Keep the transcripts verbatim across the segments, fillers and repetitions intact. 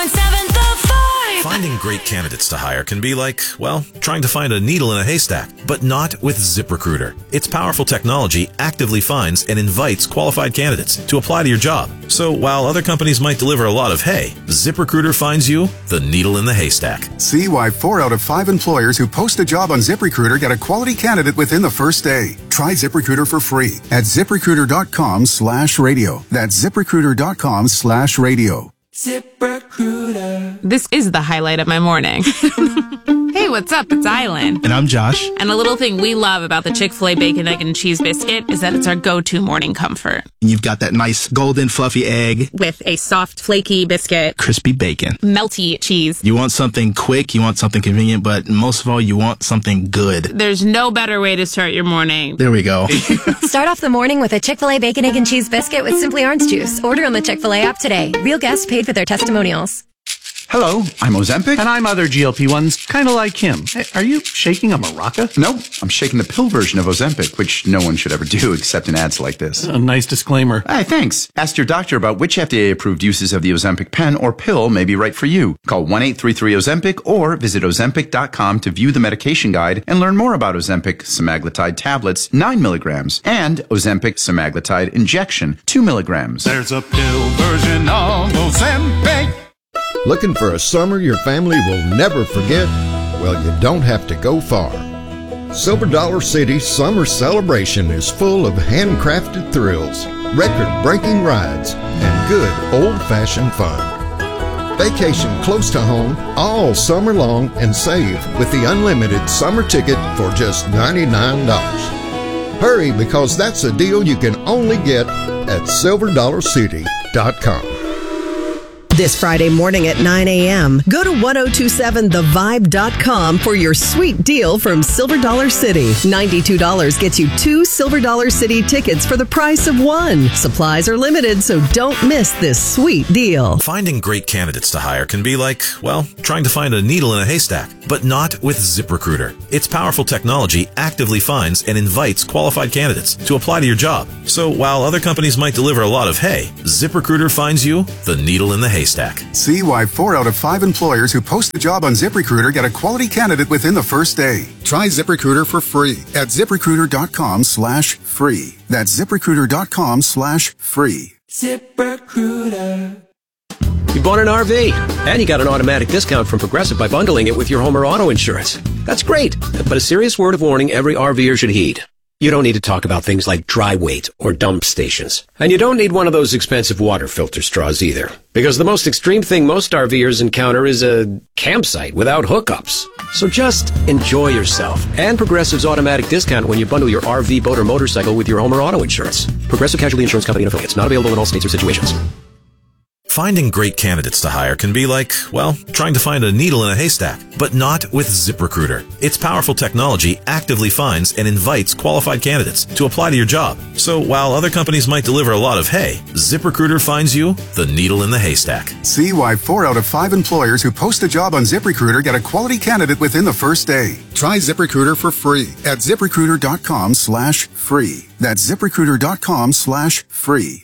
Finding great candidates to hire can be like, well, trying to find a needle in a haystack, but not with ZipRecruiter. Its powerful technology actively finds and invites qualified candidates to apply to your job. So while other companies might deliver a lot of hay, ZipRecruiter finds you the needle in the haystack. See why four out of five employers who post a job on ZipRecruiter get a quality candidate within the first day. Try ZipRecruiter for free at ZipRecruiter.com slash radio. That's ZipRecruiter.com slash radio. ZipRecruiter. This is the highlight of my morning. Hey, what's up? It's Island. And I'm Josh. And a little thing we love about the Chick-fil-A Bacon, Egg, and Cheese Biscuit is that it's our go-to morning comfort. You've got that nice golden fluffy egg. With a soft, flaky biscuit. Crispy bacon. Melty cheese. You want something quick, you want something convenient, but most of all, you want something good. There's no better way to start your morning. There we go. Start off the morning with a Chick-fil-A Bacon, Egg, and Cheese Biscuit with Simply Orange Juice. Order on the Chick-fil-A app today. Real guests paid for their testimonials. Hello, I'm Ozempic. And I'm other G L P ones, kind of like him. Hey, are you shaking a maraca? No, I'm shaking the pill version of Ozempic, which no one should ever do except in ads like this. A nice disclaimer. Hey, thanks. Ask your doctor about which F D A-approved uses of the Ozempic pen or pill may be right for you. Call one eight three three Ozempic or visit Ozempic dot com to view the medication guide and learn more about Ozempic semaglutide tablets, nine milligrams, and Ozempic semaglutide injection, two milligrams. There's a pill version of Ozempic. Looking for a summer your family will never forget? Well, you don't have to go far. Silver Dollar City's summer celebration is full of handcrafted thrills, record-breaking rides, and good old-fashioned fun. Vacation close to home all summer long and save with the unlimited summer ticket for just ninety-nine dollars. Hurry, because that's a deal you can only get at silver dollar city dot com. This Friday morning at nine a.m., go to ten twenty-seven the vibe dot com for your sweet deal from Silver Dollar City. ninety-two dollars gets you two Silver Dollar City tickets for the price of one. Supplies are limited, so don't miss this sweet deal. Finding great candidates to hire can be like, well, trying to find a needle in a haystack, but not with ZipRecruiter. Its powerful technology actively finds and invites qualified candidates to apply to your job. So while other companies might deliver a lot of hay, ZipRecruiter finds you the needle in the haystack. See why four out of five employers who post a job on ZipRecruiter get a quality candidate within the first day. Try ZipRecruiter for free at ZipRecruiter.com slash free. That's ZipRecruiter.com slash free. ZipRecruiter. You bought an R V, and you got an automatic discount from Progressive by bundling it with your home or auto insurance. That's great, but a serious word of warning every RVer should heed. You don't need to talk about things like dry weight or dump stations. And you don't need one of those expensive water filter straws either. Because the most extreme thing most RVers encounter is a campsite without hookups. So just enjoy yourself and Progressive's automatic discount when you bundle your R V, boat, or motorcycle with your home or auto insurance. Progressive Casualty Insurance Company and affiliates. Not available in all states or situations. Finding great candidates to hire can be like, well, trying to find a needle in a haystack, but not with ZipRecruiter. Its powerful technology actively finds and invites qualified candidates to apply to your job. So while other companies might deliver a lot of hay, ZipRecruiter finds you the needle in the haystack. See why four out of five employers who post a job on ZipRecruiter get a quality candidate within the first day. Try ZipRecruiter for free at ZipRecruiter.com slash free. That's ZipRecruiter.com slash free.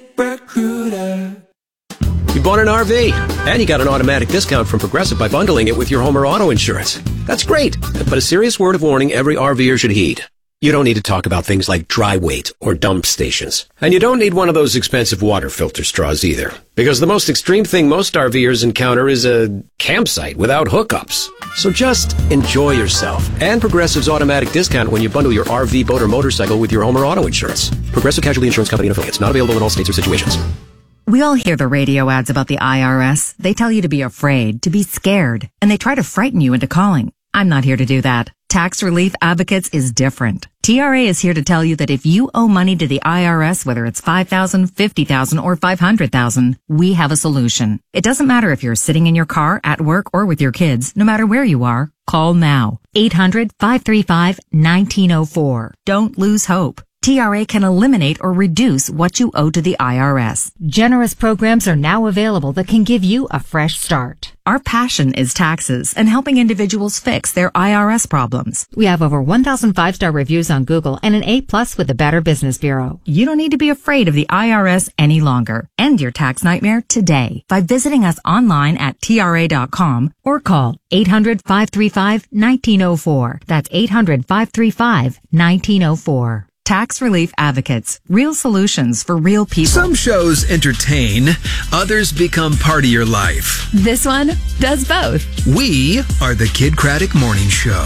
ZipRecruiter. You bought an R V, and you got an automatic discount from Progressive by bundling it with your home or auto insurance. That's great, but a serious word of warning every RVer should heed. You don't need to talk about things like dry weight or dump stations. And you don't need one of those expensive water filter straws either. Because the most extreme thing most RVers encounter is a campsite without hookups. So just enjoy yourself and Progressive's automatic discount when you bundle your R V, boat, or motorcycle with your home or auto insurance. Progressive Casualty Insurance Company and affiliates. Not available in all states or situations. We all hear the radio ads about the I R S. They tell you to be afraid, to be scared, and they try to frighten you into calling. I'm not here to do that. Tax Relief Advocates is different. T R A is here to tell you that if you owe money to the I R S, whether it's five thousand dollars, fifty thousand dollars, or five hundred thousand dollars, we have a solution. It doesn't matter if you're sitting in your car, at work, or with your kids. No matter where you are, call now. eight hundred, five three five, one nine zero four. Don't lose hope. T R A can eliminate or reduce what you owe to the I R S. Generous programs are now available that can give you a fresh start. Our passion is taxes and helping individuals fix their I R S problems. We have over one thousand five-star reviews on Google and an A plus with the Better Business Bureau. You don't need to be afraid of the I R S any longer. End your tax nightmare today by visiting us online at T R A dot com or call eight hundred, five three five, one nine zero four. That's eight hundred, five three five, one nine zero four. Tax Relief Advocates. Real solutions for real people. Some shows entertain, others become part of your life. This one does both. We are the Kid Craddock Morning Show.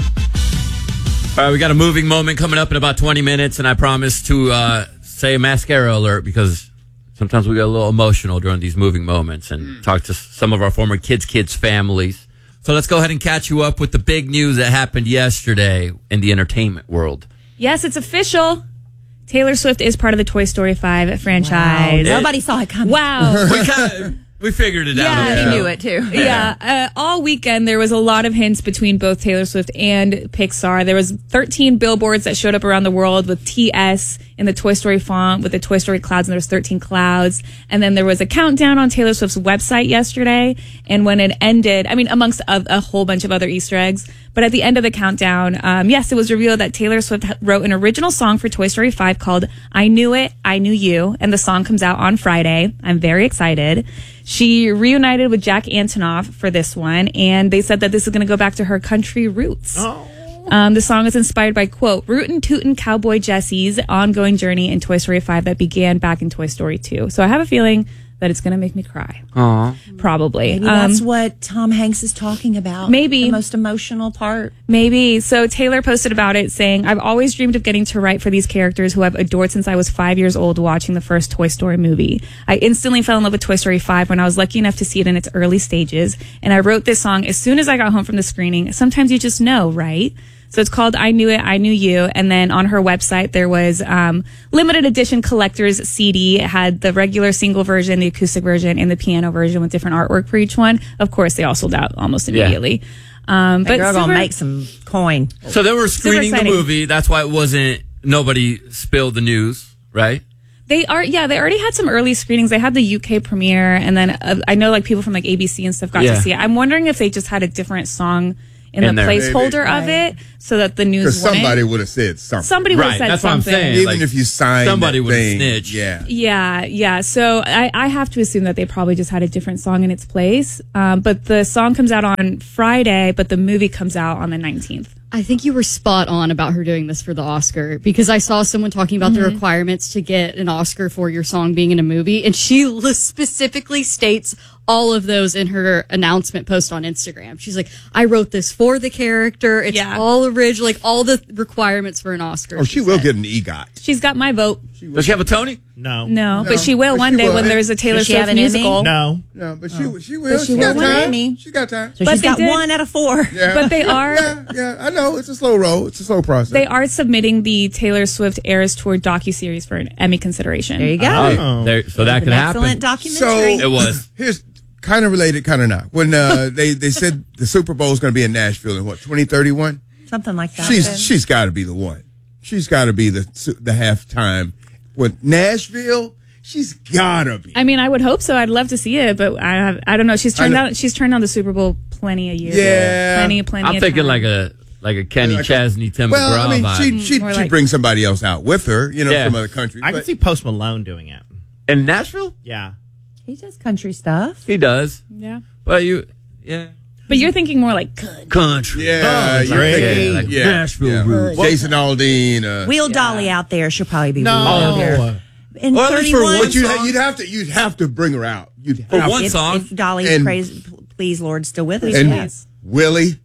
All right, we got a moving moment coming up in about twenty minutes, and I promise to uh, say a mascara alert because sometimes we get a little emotional during these moving moments and talk to some of our former kids' kids' families. So let's go ahead and catch you up with the big news that happened yesterday in the entertainment world. Yes, it's official. Taylor Swift is part of the Toy Story five franchise. Wow. Nobody saw it coming. Wow. we, kinda, we figured it yeah, Yeah, out. they knew it too. Yeah. Uh, all weekend, there was a lot of hints between both Taylor Swift and Pixar. There was thirteen billboards that showed up around the world with T S in the Toy Story font with the Toy Story clouds, and there was thirteen clouds. And then there was a countdown on Taylor Swift's website yesterday. And when it ended, I mean, amongst a, a whole bunch of other Easter eggs, but at the end of the countdown, um, yes, it was revealed that Taylor Swift wrote an original song for Toy Story five called I Knew It, I Knew You, and the song comes out on Friday. I'm very excited. She reunited with Jack Antonoff for this one, and they said that this is going to go back to her country roots. Oh. Um, the song is inspired by, quote, Rootin' Tootin' Cowboy Jesse's ongoing journey in Toy Story five that began back in Toy Story two. So I have a feeling that it's going to make me cry. Aww. Probably. Maybe um, that's what Tom Hanks is talking about. Maybe. The most emotional part. Maybe. So Taylor posted about it saying, I've always dreamed of getting to write for these characters who I've adored since I was five years old watching the first Toy Story movie. I instantly fell in love with Toy Story five when I was lucky enough to see it in its early stages. And I wrote this song as soon as I got home from the screening. Sometimes you just know, right? So it's called I Knew It, I Knew You. And then on her website, there was um limited edition collector's C D. It had the regular single version, the acoustic version, and the piano version with different artwork for each one. Of course, they all sold out almost immediately. Yeah. Um, that but girl super, gonna make some coin. So they were screening the movie. That's why it wasn't, nobody spilled the news, right? They are, yeah, they already had some early screenings. They had the U K premiere, and then uh, I know like people from like A B C and stuff got Yeah. to see it. I'm wondering if they just had a different song in, in the there. placeholder Maybe. of it so that the news Because somebody wouldn't. would have said something. Somebody would have Right, said that's what I'm something. saying. Even Like, if you signed somebody that would have thing, snitched. Yeah. Yeah, yeah. So I, I have to assume that they probably just had a different song in its place. Um, but the song comes out on Friday, but the movie comes out on the nineteenth. I think you were spot on about her doing this for the Oscar because I saw someone talking about Mm-hmm. the requirements to get an Oscar for your song being in a movie, and she li- specifically states all of those in her announcement post on Instagram. She's like, I wrote this for the character. It's Yeah. all original, like all the requirements for an Oscar. Oh, she will get an EGOT. She's got my vote. Does she have a Tony? No. No, No, but she will but one she day will. when there's a Taylor Does she Swift have an Emmy? musical. No. No, but she she But will. she She, will got win an time. Emmy. She got time. So But she's they got did- one out of four. Yeah. But they are Yeah, yeah, I know. It's a slow roll. It's a slow process. they are submitting the Taylor Swift Eras Tour docuseries for an Emmy consideration. There you go. Oh, there, so that An could happen. excellent documentary. So It was. Here's kind of related, kind of not. When uh, they they said the Super Bowl is going to be in Nashville in what twenty thirty-one. Something like that. She's she's got to be the one. She's got to be the the halftime. With Nashville, she's gotta be. I mean, I would hope so. I'd love to see it, but I have, I don't know. She's turned know. out she's turned on the Super Bowl plenty of years. Yeah. plenty, plenty. I'm of thinking time. like a like a Kenny Like a- Chesney, Tim Well, McGraw I mean, vibe. she she More she like- brings somebody else out with her, you know, Yeah. from other countries. I can but- see Post Malone doing it. In Nashville? Yeah. He does country stuff. He does. yeah. But you, yeah. But you're thinking more like good. Country. Yeah, you're great. thinking- Like yeah, Nashville yeah. roots. Jason Aldean. Uh, Wheel Dolly out there. She'll probably be No. out there. In Or at least for thirty-one. one but you song. you'd have to you'd have to bring her out. You'd For have one to. if, song. If Dolly And- praise, please, Lord, still with us. And yes. Willie.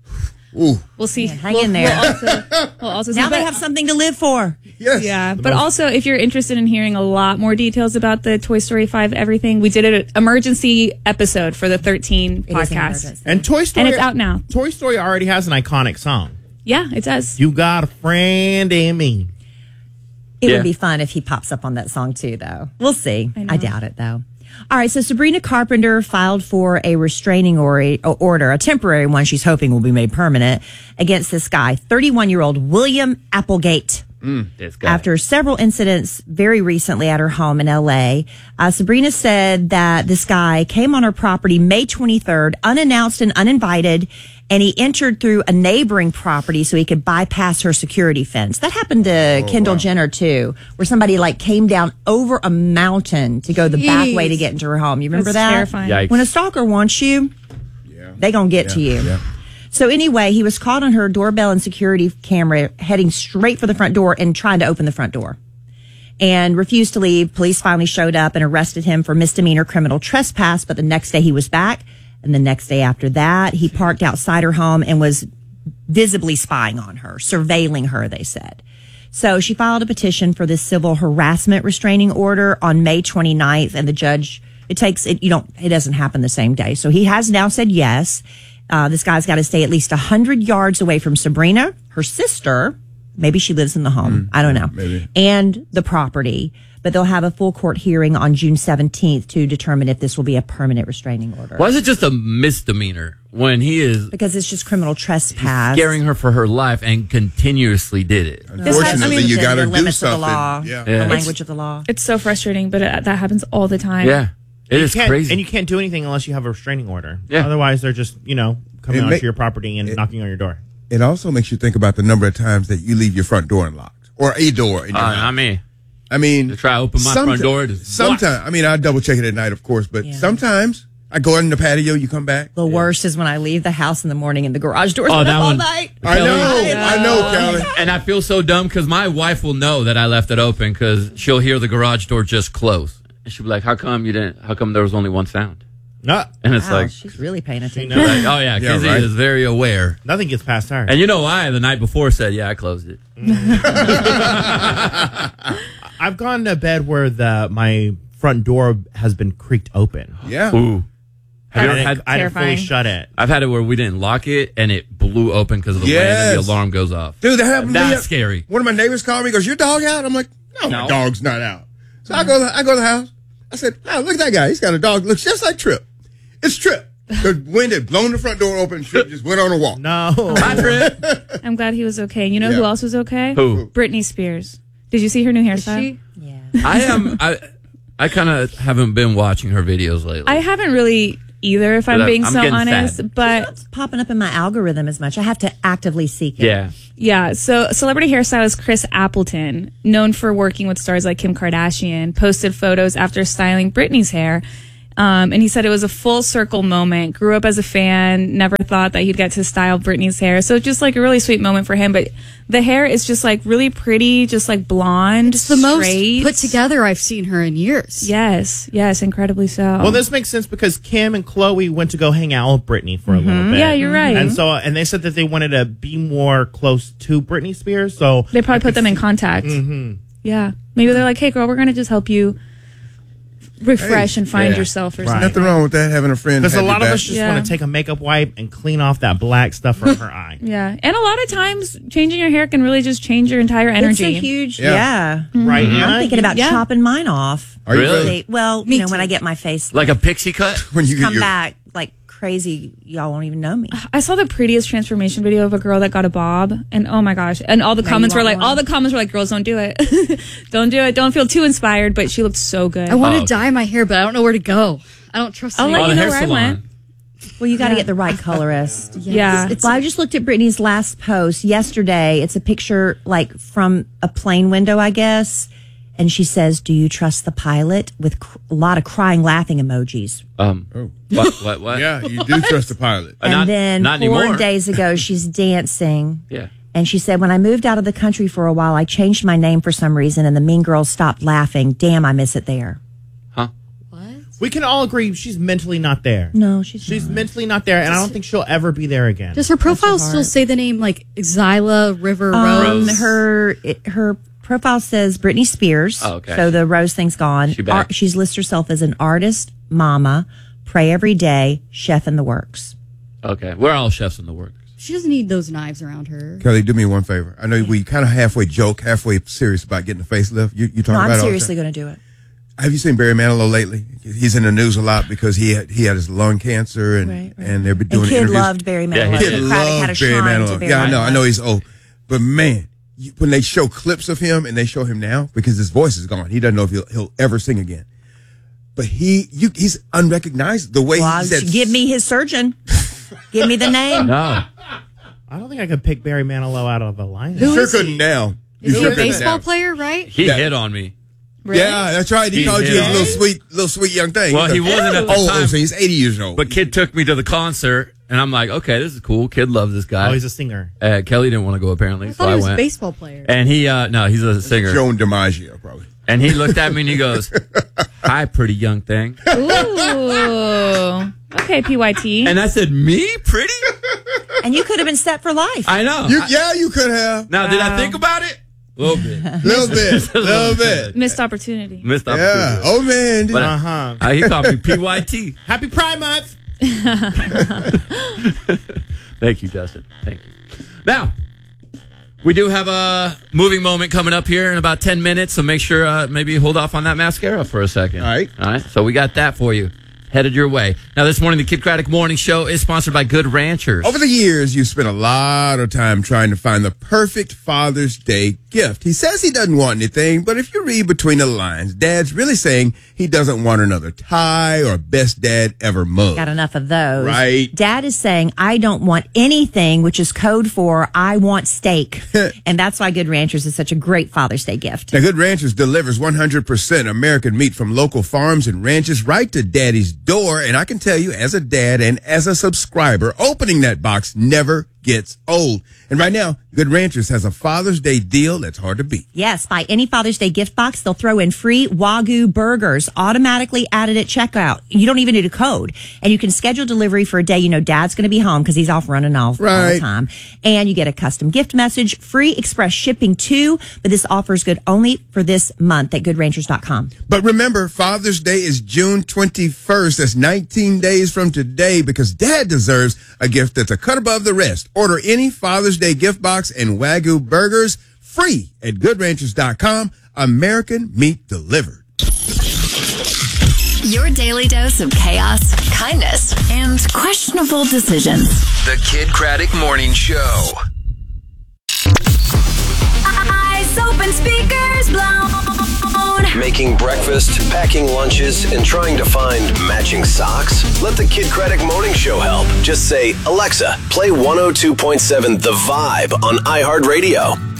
Ooh. We'll see. hang we'll, in there. We'll also, we'll also see. Now they But- have something to live for. Yes. Yeah, but also if you're interested in hearing a lot more details about the Toy Story five everything, we did an emergency episode for the thirteen It is an podcast. emergency. And Toy Story. And it's out now. Toy Story already has an iconic song. Yeah, it does. You got a friend in me. It Yeah. would be fun if he pops up on that song too, though. We'll see. I know. I, doubt it, though. All right, so Sabrina Carpenter filed for a restraining or- order, a temporary one she's hoping will be made permanent, against this guy, thirty-one-year-old William Applegate. This guy. After several incidents very recently at her home in L A, uh, Sabrina said that this guy came on her property May twenty-third, unannounced and uninvited, and he entered through a neighboring property so he could bypass her security fence. That happened to Oh, Kendall wow. Jenner, too, where somebody like came down over a mountain to go the back way to Jeez. get into her home. You remember That's that? terrifying. Yikes. When a stalker wants you, they gonna get to you. Yeah. So anyway, he was caught on her doorbell and security camera heading straight for the front door and trying to open the front door and refused to leave. Police finally showed up and arrested him for misdemeanor criminal trespass. But the next day he was back. And the next day after that, he parked outside her home and was visibly spying on her, surveilling her, they said. So she filed a petition for this civil harassment restraining order on May twenty-ninth. And the judge, it takes it, you don't, it doesn't happen the same day. So he has now said yes. Uh, this guy's got to stay at least one hundred yards away from Sabrina, her sister. Maybe she lives in the home. Mm, I don't know. maybe. And the property. But they'll have a full court hearing on June seventeenth to determine if this will be a permanent restraining order. Why is it just a misdemeanor when he is Because it's just criminal trespass. scaring her for her life and continuously did it? Unfortunately, you got to the do limits of the something. law, Yeah. the Yeah. language of the law. It's so frustrating, but it, that happens all the time. Yeah. It You is can't- crazy. And you can't do anything unless you have a restraining order. Yeah. Otherwise, they're just, you know, coming It onto ma- your property and knocking on your door. It also makes you think about the number of times that you leave your front door unlocked or a door in your Uh, house. I mean, I mean, to try to open my front door. it is Sometimes, I mean, I double check it at night, of course, but sometimes I go in the patio, you come back. The worst is when I leave the house in the morning and the garage door's Oh, been that up all one. night. I know, I know, Kelly. And I feel so dumb because my wife will know that I left it open because she'll hear the garage door just close. And she'll be like, how come you didn't, how come there was only one sound? No. And it's Wow, like, she's really paying attention. knows. like, oh yeah, Yeah, Kizzy right. is very aware. Nothing gets past her. And you know why? The night before said, yeah, I closed it. I've gone to bed where the my front door has been creaked open. Yeah. Ooh. Have you I ever didn't, had, I didn't fully Terrifying. shut it. I've had it where we didn't lock it and it blew open because of the wind and Yes. the alarm goes off. Dude, that happened to me. That's scary. One of my neighbors called me, goes, your dog out? I'm like, no, my No. dog's not out. So I go, I go to the house. I said, oh, look at that guy. He's got a dog. Looks just like Trip. It's Trip. The wind had blown the front door open. Trip just went on a walk. No. Bye, Trip. I'm glad he was okay. You know Yeah. who else was okay? Who? Britney Spears. Did you see her new hairstyle? She, I am. I I kind of haven't been watching her videos lately. I haven't really either, if I'm But I- being I'm so getting honest. sad. But It's popping up in my algorithm as much. I have to actively seek it. yeah. yeah, so celebrity hairstylist Chris Appleton, known for working with stars like Kim Kardashian, posted photos after styling Britney's hair. Um, and he said it was a full circle moment. Grew up as a fan, never thought that he'd get to style Britney's hair. So just like a really sweet moment for him. But the hair is just like really pretty, just like blonde, it's the straight. most put together I've seen her in years. Yes, yes, incredibly so. Well, this makes sense because Kim and Chloe went to go hang out with Britney for a little bit. Yeah, you're right. And so, and they said that they wanted to be more close to Britney Spears. So They probably put them in contact. Mm-hmm. Yeah. Maybe they're like, hey, girl, we're going to just help you refresh Hey, and find yeah. yourself or Right. something. Nothing wrong with that, having a friend. Because a have your lot of back. us just Yeah. want to take a makeup wipe and clean off that black stuff from her eye. Yeah. And a lot of times, changing your hair can really just change your entire energy. It's a huge, Yeah. yeah. Right? I'm Anna? thinking about Yeah. chopping mine off. Are you Really? really? They- well, Me you know, too. when I get my face Like a pixie cut. When you get come your, back like crazy, y'all won't even know me. I saw the prettiest transformation video of a girl that got a bob, and oh my gosh! And all the Now comments you were want like, one? all the comments were like, "Girls, don't do it, don't do it, don't feel too inspired." But she looked so good. I want to Oh. dye my hair, but I don't know where to go. I don't trust I'll anyone. let Oh, you the know hair where I salon. went. Well, you got to Yeah. get the right colorist. Yeah. It's, well, I just looked at Brittany's last post yesterday. It's a picture like from a plane window, I guess. And she says, "Do you trust the pilot?" with cr- a lot of crying, laughing emojis. Um. Oh. What? What? What? Yeah, you do trust the pilot. Uh, And not- then not four anymore. days ago, she's dancing. Yeah. And she said, "When I moved out of the country for a while, I changed my name for some reason, and the mean girls stopped laughing. Damn, I miss it there." Huh? We can all agree she's mentally not there. No, she's She's not. mentally not there, and I don't think she'll ever be there again. Does her profile still say the name like Xyla River Um, Rose? her it, her profile says Britney Spears. Oh, okay. So the Rose thing's gone. She back? Ar- she's listed herself as an artist, mama, pray every day, chef in the works. Okay. We're all chefs in the works. She doesn't need those knives around her. Kelly, do me one favor. I know we kind of halfway joke, halfway serious about getting a facelift. You, you talking No, about I'm it all the seriously time. going to do it. Have you seen Barry Manilow lately? He's in the news a lot because he had, he had his lung cancer and Right, right. and they've been doing And Kid interviews. loved Barry Manilow. Yeah, he Kid did. Craddock had a loved Barry shrine to Manilow. Barry Yeah, I know. Manilow. I know he's old, but man, you, when they show clips of him and they show him now, because his voice is gone, he doesn't know if he'll, he'll ever sing again. But he, you, he's unrecognized the way well, he said. Give me his surgeon. Give me the name. No. I don't think I could pick Barry Manilow out of a lineup. You sure couldn't now. You Is he sure a couldn't baseball now. player, right? He Yeah. hit on me. Really? Yeah, that's right. He, He called hit you a on little me. sweet, little sweet young thing. Well, he wasn't at the oh, time. so he's eighty years old. But Kid took me to the concert, and I'm like, okay, this is cool. Kid loves this guy. Oh, he's a singer. Uh, Kelly didn't want to go, apparently, I so thought I he was went. a baseball player. And he, uh, no, he's a singer. Joan DiMaggio, probably. And he looked at me and he goes, hi, pretty young thing. Ooh. Okay, P Y T. And I said, me, pretty? And you could have been set for life. I know. You, yeah, you could have. Now, did I think about it? A little bit. little bit. A little bit. Missed opportunity. Missed Yeah. opportunity. Oh, man. But, Uh-huh. uh, he called me P Y T. Happy Pride Month. Thank you, Justin. Thank you. Now, we do have a moving moment coming up here in about ten minutes, so make sure uh, maybe hold off on that mascara for a second. All right. All right. So we got that for you. Headed your way. Now, this morning, the Kid Craddock Morning Show is sponsored by Good Ranchers. Over the years, you've spent a lot of time trying to find the perfect Father's Day gift. He says he doesn't want anything, but if you read between the lines, Dad's really saying he doesn't want another tie or best dad ever mug. Got enough of those. Right. Dad is saying, I don't want anything, which is code for I want steak. And that's why Good Ranchers is such a great Father's Day gift. Now, Good Ranchers delivers one hundred percent American meat from local farms and ranches right to Daddy's door. And I can tell you, as a dad and as a subscriber, opening that box never gets old. And right now, Good Ranchers has a Father's Day deal that's hard to beat. Yes, buy any Father's Day gift box, they'll throw in free Wagyu burgers automatically added at checkout. You don't even need a code. And you can schedule delivery for a day you know Dad's going to be home because he's off running off all the Right. time. And you get a custom gift message, free express shipping too. But this offer is good only for this month at good ranchers dot com. But remember, Father's Day is June twenty-first. That's nineteen days from today, because Dad deserves a gift that's a cut above the rest. Order any Father's Day gift box and Wagyu burgers free at good ranchers dot com. American meat delivered. Your daily dose of chaos, kindness, and questionable decisions. The Kid Craddock Morning Show. Eyes open, speakers blown. Making breakfast, packing lunches, and trying to find matching socks? Let the Kid Craddock Morning Show help. Just say, Alexa, play one oh two point seven The Vibe on iHeartRadio.